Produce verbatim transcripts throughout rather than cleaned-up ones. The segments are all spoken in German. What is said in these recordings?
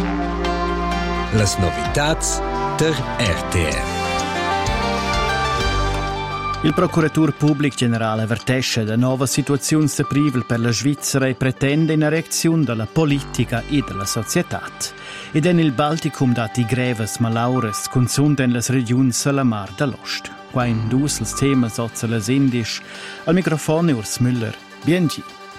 Las novitats der R T R. Il procuratur pubblic generale avvertisce da nuova situazione de privel per la Svizzera e pretende una reazione dalla politica e dalla società. Ed in il Balticum dati greves malaures consunden las regions alla mar dall'ost. Qua in dus els temas ozza las indisch, al microfono Urs Müller. Biengi.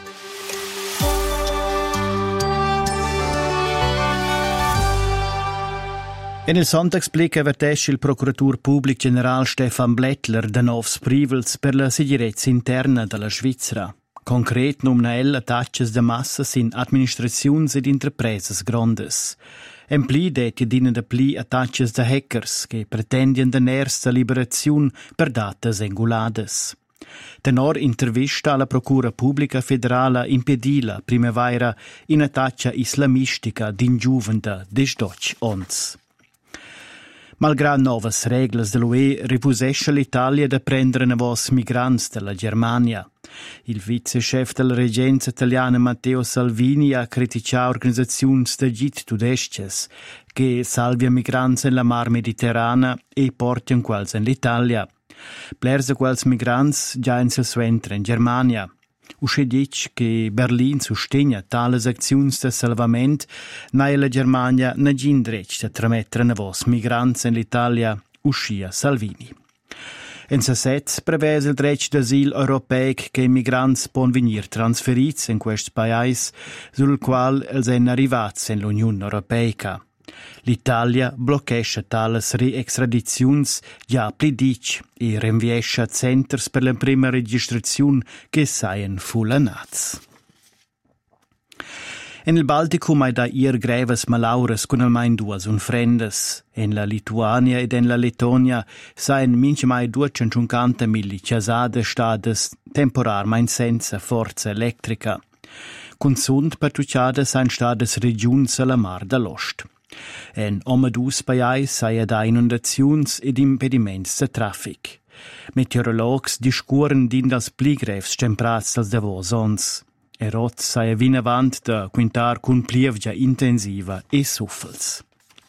In il Sonntagsblick avvertisce il procuratur pubblic general Stefan Blättler da novs privels per la sicurezza interna della Svizzera. Concret numna el attacches de massas in administraziuns ed intrapreses grondes. En pli detti dina de pli attacches de hackers che pretendian de ners liberaziun per datas engulades. Tenor intervista alla Procura Pubblica Federala impedila primavera in attaccia islamistica din giuvenda des doch ons. Malgrado novas reglas dell'U E, rifusesce l'Italia da prendere navos migrants dalla Germania. Il vicechef della regenza italiana Matteo Salvini ha criticato organizzazioni da git tudesces che salvia migrants in la mar Mediterrana e portano quals in l'Italia. Plerse quals migrants già in sil suentre in Germania. Usce dic che Berlin sustegna tales acziuns de salvament, nae la Germania na gin drech de tramettere navos migrants in l'Italia, uscia Salvini. En sasset prevese il drech d'asil europeic che i migrants pon venir transferits in quest pais, sul qual els en arrivats in l'Unione Europeica. L'Italia blochesce tales re-extradiziuns già pli dic e rinviesce centers per la prima registrazione che saien fullanats. En il Balticum hai da ir greves malaures con almain duas unfrendes. En la Lituania ed en la Lettonia saien mince mai duecentocinquanta milli chasade stades temporarmain senza forza elettrica. Consund pertuciade sain stades regions alla mar dall'ost. En omadus paiais saia da inundaziuns ed impediments de traffic. Meteorologs discuren din das pligrevs temprats dels davos ons. Erot saia vin avant da quintar cun plievgia intensiva e suffels.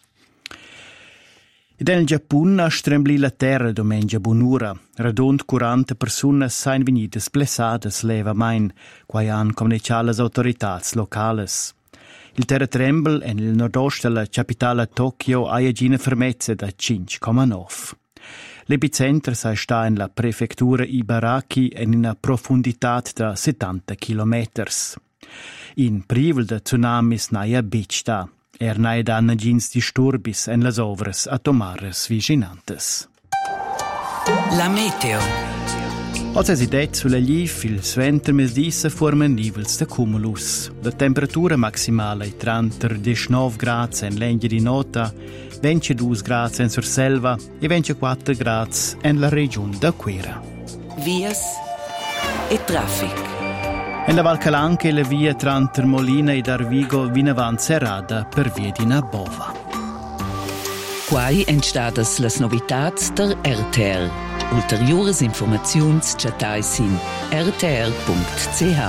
Ed en Giappun ha strembli la terra domengia bunura. Radont quaranta persunas sain venidas blessadas leva main, quai han comunicia las autoritats locales. Il terratrembel en il nordost della capitale Tokyo ha agina fermezza da cinque virgola nove. L'epicentro sta in la prefettura Ibaraki en in una profondità da settanta chilometri. In privel de tsunamis naia bicta, er naia danna gins disturbis en las ovras atomares viginantes. La meteo. Als es idet sulla Liv, il sventer mesdissa forma nivels de cumulus. La temperatura maximale è trenta diciannove gradi in Lenghi di Nota, ventidue gradi in Surselva e ventiquattro gradi in la regione da Quera. Vias e traffic. In la Val Calanche la via tra Termolina e Arvigo vina avanti serrada per via di Nabova. Quai entstadas las novitats der R T R. Ulteriores informaziuns chatais in r t r punct c h.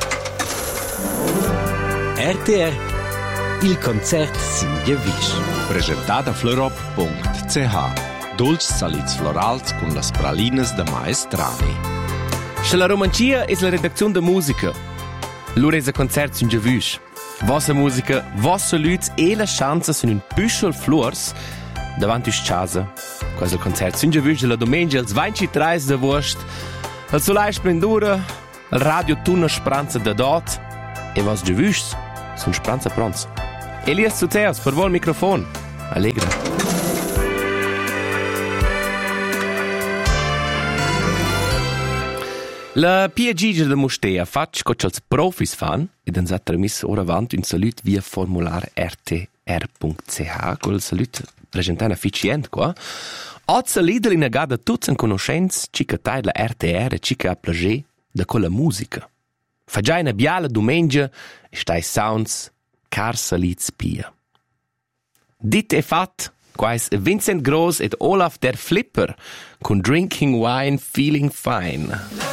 R T R, il concert Sinja Visch. Presentata florop punct c h. Dolci saliz florals con las pralinas de maestrani. C'è la romancia e la redazione de musica. L'ora è concert Sinja Visch. Vossa musica, vossa lüts e la chance sono un püschel flors davanti a casa. Questo concerto Sinja Visch la domenica il ventitré de agosto. Il sole splendura, il radio tunna speranza da dot e vos Sinja Visch sono speranza pronta. Elias Zuteos per vol microfono. Allegra. La P G de Mustea fac co els profis fan ed ens ha tramis ora avant un salut via formular r t r punct c h col salut presentan efficient qua. Oggi leader in agada tutti in conoscenza cica tai la R T R cica a plager da colla musica. Fagiai una biala domenica e stai sounds car salit spia. Dit e fat, quais Vincent Gross ed Olaf der Flipper con Drinking Wine Feeling Fine.